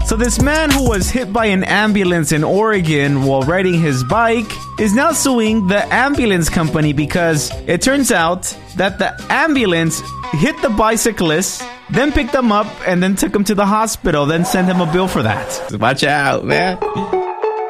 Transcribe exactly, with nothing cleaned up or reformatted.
So this man who was hit by an ambulance in Oregon while riding his bike is now suing the ambulance company because it turns out that the ambulance hit the bicyclist, then picked him up, and then took him to the hospital, then sent him a bill for that. Watch out, man.